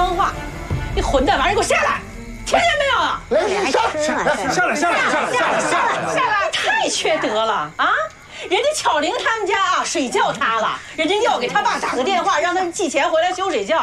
脏话，你混蛋玩意儿给我下来！听见没有啊？ 下来！ 太缺德了啊！人家巧玲他们家啊水窖塌了，人家要给他爸打个电话，让他寄钱回来修水窖。